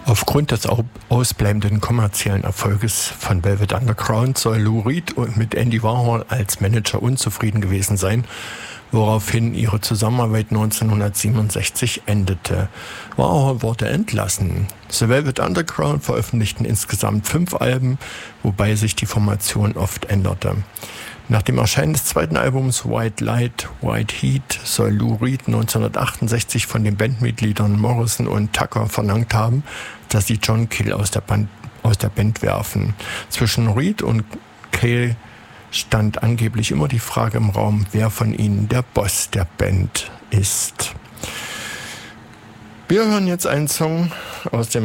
Aufgrund des ausbleibenden kommerziellen Erfolges von Velvet Underground soll Lou Reed mit Andy Warhol als Manager unzufrieden gewesen sein, woraufhin ihre Zusammenarbeit 1967 endete. Warhol wurde entlassen. The Velvet Underground veröffentlichten insgesamt 5 Alben, wobei sich die Formation oft änderte. Nach dem Erscheinen des zweiten Albums White Light, White Heat soll Lou Reed 1968 von den Bandmitgliedern Morrison und Tucker verlangt haben, dass sie John Cale aus der Band werfen. Zwischen Reed und Cale stand angeblich immer die Frage im Raum, wer von ihnen der Boss der Band ist. Wir hören jetzt einen Song aus dem